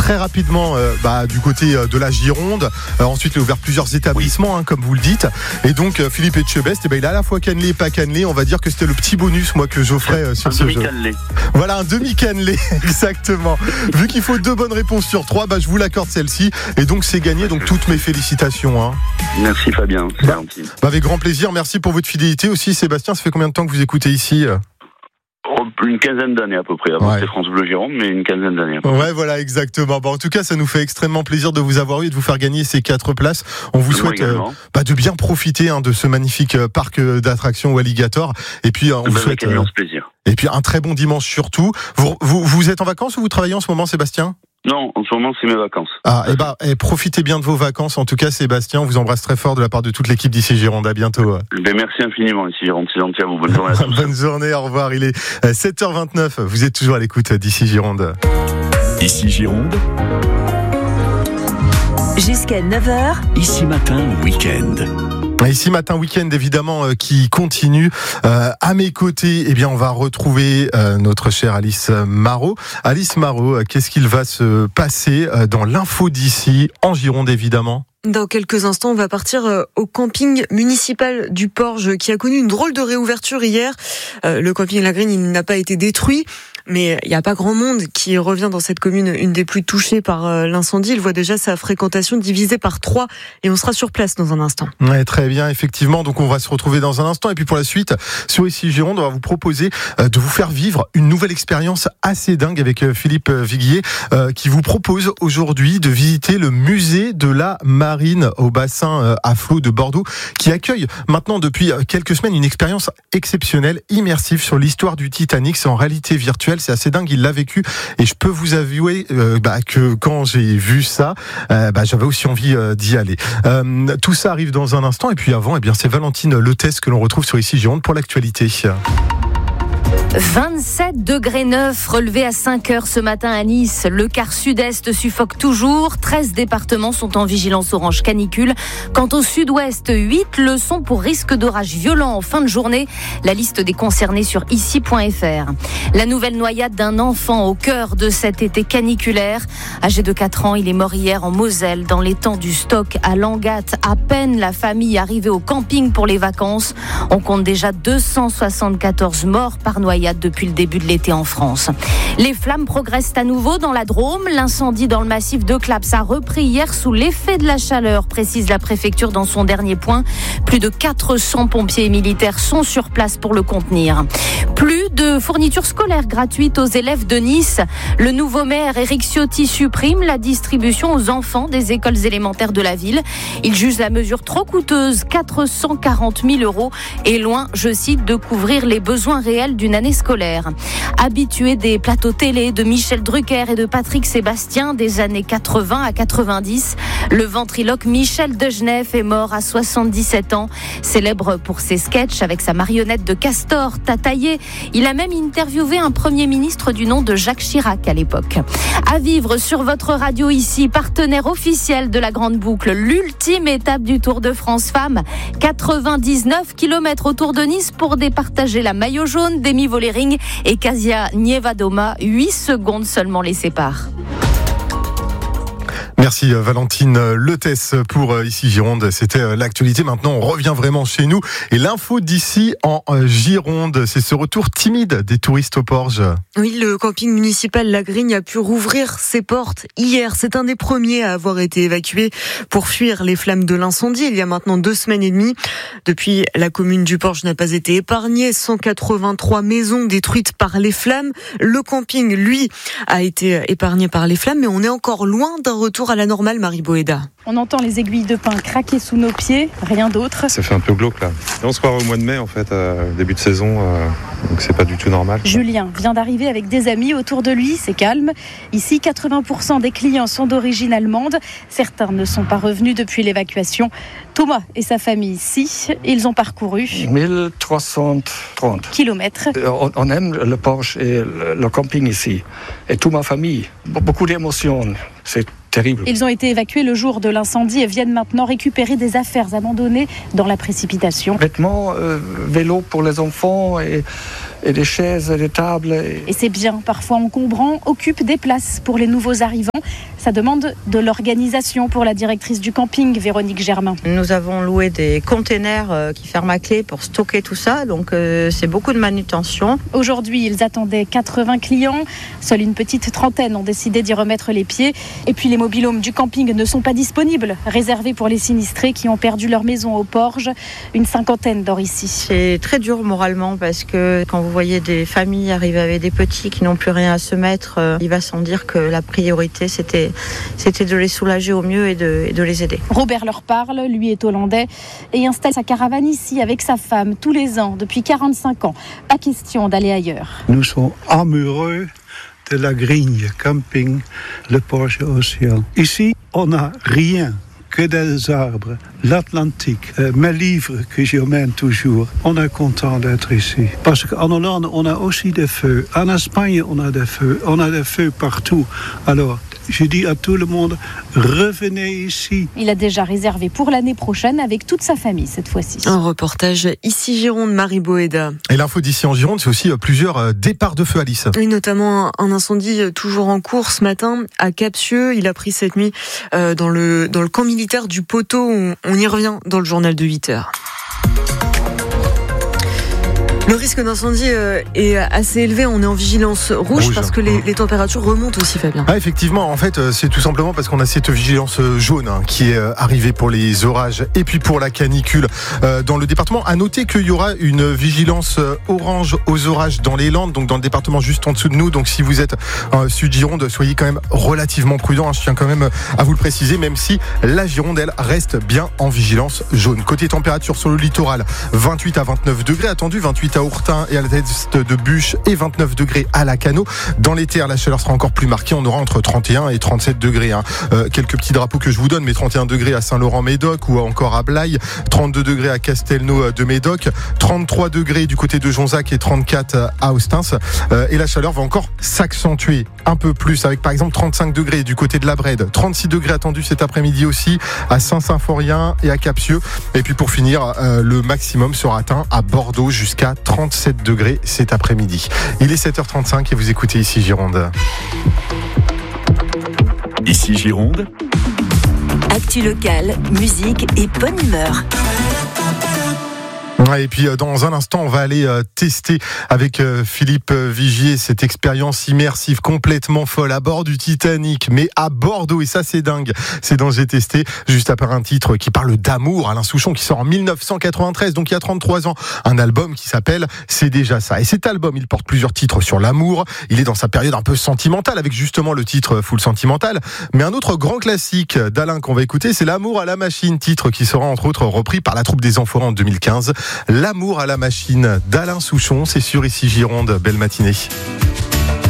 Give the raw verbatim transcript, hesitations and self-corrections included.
très rapidement euh, bah, du côté euh, de la Gironde. Euh, ensuite, il a ouvert plusieurs établissements, oui. hein, comme vous le dites. Et donc, euh, Philippe Etchebest, eh ben, il a à la fois cannelé et pas cannelé. On va dire que c'était le petit bonus, moi, que j'offrais euh, sur un ce jeu. Cannelé. Voilà, un demi-cannelé, exactement. Vu qu'il faut deux bonnes réponses sur trois, bah, je vous l'accorde celle-ci. Et donc, c'est gagné. Donc, toutes mes félicitations. Hein. Merci Fabien, c'est bah, gentil. Bah, avec grand plaisir. Merci pour votre fidélité aussi, Sébastien. Ça fait combien de temps que vous écoutez ici ? Une quinzaine d'années à peu près. Avant, ouais. c'était France Bleu Gironde, mais une quinzaine d'années. À peu près. Ouais, voilà, exactement. Bon, en tout cas, ça nous fait extrêmement plaisir de vous avoir eu et de vous faire gagner ces quatre places. On vous souhaite euh, bah, de bien profiter hein, de ce magnifique euh, parc d'attractions au Alligator. Et puis, euh, on ben, vous souhaite. Euh, plaisir. Et puis, un très bon dimanche surtout. Vous, vous, vous êtes en vacances ou vous travaillez en ce moment, Sébastien ? Non, en ce moment, c'est mes vacances. Ah, et bah, et profitez bien de vos vacances. En tout cas, Sébastien, on vous embrasse très fort de la part de toute l'équipe d'Ici Gironde. À bientôt. Ben, merci infiniment, Ici Gironde. C'est gentil à vous. Bonne journée à tous. Bonne journée, au revoir. Il est sept heures vingt-neuf. Vous êtes toujours à l'écoute d'Ici Gironde. Ici Gironde. Jusqu'à neuf heures. Ici Matin, week-end. Ici Matin Week-end évidemment euh, qui continue. Euh, à mes côtés, eh bien on va retrouver euh, notre chère Alice Marot. Alice Marot, euh, qu'est-ce qu'il va se passer euh, dans l'info d'ici en Gironde évidemment ? Dans quelques instants, on va partir au camping municipal du Porge qui a connu une drôle de réouverture hier. Euh, le camping La Grigne, il n'a pas été détruit, mais il n'y a pas grand monde qui revient dans cette commune, une des plus touchées par euh, l'incendie. Il voit déjà sa fréquentation divisée par trois et on sera sur place dans un instant. Ouais, très bien, effectivement. Donc on va se retrouver dans un instant. Et puis pour la suite, sur Ici Gironde, on va vous proposer euh, de vous faire vivre une nouvelle expérience assez dingue avec euh, Philippe Viguier euh, qui vous propose aujourd'hui de visiter le musée de la marine au bassin à flot de Bordeaux qui accueille maintenant depuis quelques semaines une expérience exceptionnelle, immersive sur l'histoire du Titanic. C'est en réalité virtuelle, c'est assez dingue, il l'a vécu et je peux vous avouer euh, bah, que quand j'ai vu ça, euh, bah, j'avais aussi envie euh, d'y aller. Euh, tout ça arrive dans un instant et puis avant, eh bien, c'est Valentine Letesse que l'on retrouve sur Ici Gironde pour l'actualité. vingt-sept degrés neuf relevés à cinq heures ce matin à Nice. Le quart sud-est suffoque toujours. treize départements sont en vigilance orange canicule. Quant au sud-ouest, huit le sont pour risque d'orage violent en fin de journée. La liste des concernés sur ici point f r. La nouvelle noyade d'un enfant au cœur de cet été caniculaire. Âgé de quatre ans, il est mort hier en Moselle, dans l'étang du Stock à Langat. À peine la famille arrivée au camping pour les vacances. On compte déjà deux cent soixante-quatorze morts par noyade depuis le début de l'été en France. Les flammes progressent à nouveau dans la Drôme. L'incendie dans le massif de Claps a repris hier sous l'effet de la chaleur, précise la préfecture dans son dernier point. Plus de quatre cents pompiers et militaires sont sur place pour le contenir. Plus de fournitures scolaires gratuites aux élèves de Nice. Le nouveau maire Éric Ciotti supprime la distribution aux enfants des écoles élémentaires de la ville. Il juge la mesure trop coûteuse, quatre cent quarante mille euros, et loin, je cite, de couvrir les besoins réels d'une année scolaire. Habitué des plateaux télé de Michel Drucker et de Patrick Sébastien des années quatre-vingts à quatre-vingt-dix, le ventriloque Michel Degenef est mort à soixante-dix-sept ans. Célèbre pour ses sketchs avec sa marionnette de castor tataillé, il a même interviewé un premier ministre du nom de Jacques Chirac à l'époque. À vivre sur votre radio ici, partenaire officiel de la Grande Boucle, l'ultime étape du Tour de France Femmes. quatre-vingt-dix-neuf kilomètres autour de Nice pour départager la maillot jaune d'Emi Vollering et Kasia Nievadoma. huit secondes seulement les séparent. Merci Valentine Letesse pour Ici Gironde. C'était l'actualité. Maintenant, on revient vraiment chez nous. Et l'info d'ici en Gironde, c'est ce retour timide des touristes au Porge. Oui, le camping municipal La Grigne a pu rouvrir ses portes hier. C'est un des premiers à avoir été évacué pour fuir les flammes de l'incendie il y a maintenant deux semaines et demie. Depuis, la commune du Porge n'a pas été épargnée. cent quatre-vingt-trois maisons détruites par les flammes. Le camping, lui, a été épargné par les flammes, mais on est encore loin d'un retour à la normale, Marie Boéda. On entend les aiguilles de pin craquer sous nos pieds, rien d'autre. Ça fait un peu glauque là. On se croirait au mois de mai en fait, euh, début de saison, euh, donc c'est pas du tout normal. Julien vient d'arriver avec des amis autour de lui, c'est calme. Ici, quatre-vingts pour cent des clients sont d'origine allemande. Certains ne sont pas revenus depuis l'évacuation. Thomas et sa famille ici, ils ont parcouru mille trois cent trente kilomètres. On, on aime le Porge et le, le camping ici. Et toute ma famille, beaucoup d'émotions. C'est terrible. Ils ont été évacués le jour de l'incendie et viennent maintenant récupérer des affaires abandonnées dans la précipitation. Vêtements, euh, vélos pour les enfants et, et des chaises et des tables. Et... et ces biens, parfois encombrants, occupent des places pour les nouveaux arrivants. Ça demande de l'organisation pour la directrice du camping, Véronique Germain. Nous avons loué des containers qui ferment à clé pour stocker tout ça, donc euh, c'est beaucoup de manutention. Aujourd'hui, ils attendaient quatre-vingts clients. Seule une petite trentaine ont décidé d'y remettre les pieds. Et puis les mobil-homes du camping ne sont pas disponibles, réservés pour les sinistrés qui ont perdu leur maison aux Porges. Une cinquantaine dort ici. C'est très dur moralement parce que quand vous voyez des familles arriver avec des petits qui n'ont plus rien à se mettre, euh, il va sans dire que la priorité c'était, c'était de les soulager au mieux et de, et de les aider. Robert leur parle, lui est hollandais et installe sa caravane ici avec sa femme tous les ans depuis quarante-cinq ans. Pas question d'aller ailleurs. Nous sommes amoureux de la Grigne camping, le Porge Océan. Ici, on n'a rien que des arbres, l'Atlantique, euh, mes livres que j'emmène toujours. On est content d'être ici. Parce qu'en Hollande, on a aussi des feux. En Espagne, on a des feux. On a des feux partout. Alors, je dis à tout le monde, revenez ici. Il a déjà réservé pour l'année prochaine avec toute sa famille cette fois-ci. Un reportage ici Gironde, Marie Boéda. Et l'info d'ici en Gironde, c'est aussi plusieurs départs de feu, Alice. Oui, notamment un incendie toujours en cours ce matin à Capsieux. Il a pris cette nuit euh, dans le dans le camp militaire du Poteau. On, on y revient dans le journal de huit heures. Le risque d'incendie est assez élevé. On est en vigilance rouge, rouge. parce que les, les températures remontent aussi, Fabien. Ah, effectivement, en fait, c'est tout simplement parce qu'on a cette vigilance jaune hein, qui est arrivée pour les orages et puis pour la canicule euh, dans le département. À noter qu'il y aura une vigilance orange aux orages dans les Landes, donc dans le département juste en dessous de nous. Donc si vous êtes euh, sud-Gironde, soyez quand même relativement prudents. Hein, je tiens quand même à vous le préciser, même si la Gironde, elle, reste bien en vigilance jaune. Côté température sur le littoral, vingt-huit à vingt-neuf degrés attendus, vingt-huit à Ourtin et à la tête de Buche et vingt-neuf degrés à Lacanau. Dans les terres, la chaleur sera encore plus marquée. On aura entre trente et un et trente-sept degrés. Hein. Euh, quelques petits drapeaux que je vous donne, mais trente et un degrés à Saint-Laurent-Médoc ou encore à Blaye, trente-deux degrés à Castelnau de Médoc, trente-trois degrés du côté de Jonzac et trente-quatre à Ostens. Euh, et la chaleur va encore s'accentuer un peu plus avec par exemple trente-cinq degrés du côté de la Brède, trente-six degrés attendus cet après-midi aussi à Saint-Symphorien et à Capsieux. Et puis pour finir, euh, le maximum sera atteint à Bordeaux jusqu'à trente-sept degrés cet après-midi. Il est sept heures trente-cinq et vous écoutez ici Gironde. Ici Gironde. Actu locale, musique et bonne humeur. Et puis dans un instant, on va aller tester avec Philippe Vigier cette expérience immersive complètement folle à bord du Titanic, mais à Bordeaux. Et ça, c'est dingue. C'est dans J'ai testé, juste après un titre qui parle d'amour. Alain Souchon qui sort en dix-neuf cent quatre-vingt-treize, donc il y a trente-trois ans. Un album qui s'appelle C'est déjà ça. Et cet album, il porte plusieurs titres sur l'amour. Il est dans sa période un peu sentimentale avec justement le titre Full Sentimental. Mais un autre grand classique d'Alain qu'on va écouter, c'est L'amour à la machine, titre qui sera entre autres repris par la troupe des Enfoirés en deux mille quinze. L'amour à la machine d'Alain Souchon, c'est sur ici Gironde. Belle matinée.